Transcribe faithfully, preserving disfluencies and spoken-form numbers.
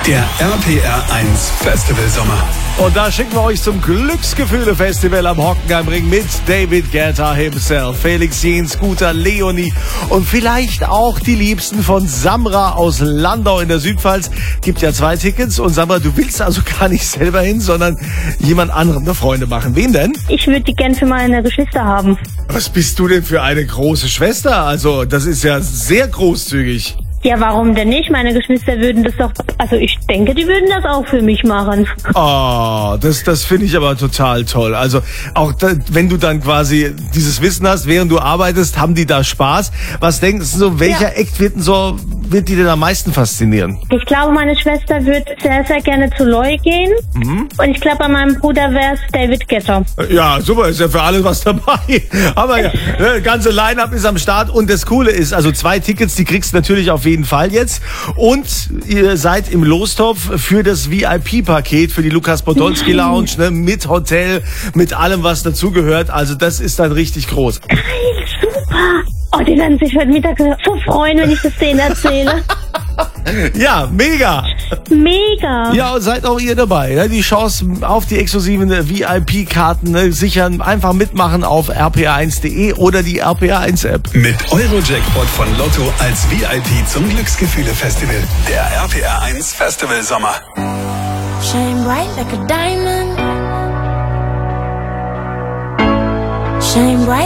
Der R P R eins Festival Sommer. Und da schicken wir euch zum Glücksgefühle-Festival am Hockenheimring mit David Guetta himself, Felix Jähn, Scooter, Leonie und vielleicht auch die Liebsten von Samra aus Landau in der Südpfalz. Gibt ja zwei Tickets und Samra, du willst also gar nicht selber hin, sondern jemand anderem eine Freunde machen. Wen denn? Ich würde die gern für meine Geschwister haben. Was bist du denn für eine große Schwester? Also das ist ja sehr großzügig. Ja, warum denn nicht? Meine Geschwister würden das doch, also ich denke, die würden das auch für mich machen. Oh, das, das finde ich aber total toll. Also auch da, wenn du dann quasi dieses Wissen hast, während du arbeitest, haben die da Spaß. Was denkst du, so, welcher ja. Act wird denn so, wird die denn am meisten faszinieren? Ich glaube, meine Schwester wird sehr, sehr gerne zu Loi gehen. Mhm. Und ich glaube, bei meinem Bruder wäre es David Guetta. Ja, super, ist ja für alles was dabei. Aber ja, das ganze Line-Up ist am Start und das Coole ist, also zwei Tickets, die kriegst du natürlich auf jeden Fall jetzt. Und ihr seid im Lostopf für das V I P-Paket, für die Lukas Podolski Lounge, ne, mit Hotel, mit allem, was dazugehört. Also das ist dann richtig groß. Geil, super. Oh, die werden sich heute Mittag so freuen, wenn ich das denen erzähle. Ja, mega. Mega. Ja, und seid auch ihr dabei. Ne? Die Chance auf die exklusiven V I P-Karten ne, sichern. Einfach mitmachen auf r p r eins punkt d e oder die R P R eins App. Mit Euro-Jackpot von Lotto als V I P zum Glücksgefühle-Festival. Der R P R eins Festival Sommer. Shine bright like a diamond. Shine bright.